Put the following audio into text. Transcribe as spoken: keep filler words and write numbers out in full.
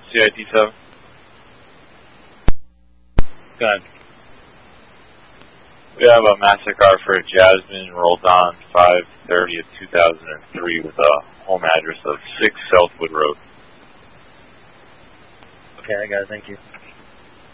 C I D seven. Go ahead. We have a MasterCard for Jasmine rolled on five thirty of two thousand three with a home address of six Southwood Road. Okay, I got it. Thank you.